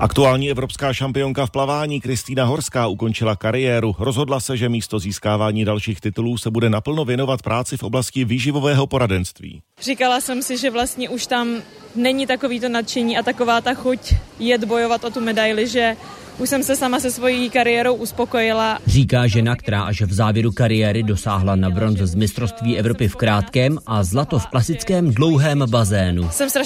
Aktuální evropská šampionka v plavání Kristýna Horská ukončila kariéru. Rozhodla se, že místo získávání dalších titulů se bude naplno věnovat práci v oblasti výživového poradenství. Říkala jsem si, že vlastně už tam není takový to nadšení a taková ta chuť jet bojovat o tu medaili, že už jsem se sama se svojí kariérou uspokojila. Říká žena, která až v závěru kariéry dosáhla na bronz z mistrovství Evropy v krátkém a zlato v klasickém dlouhém bazénu. Jsem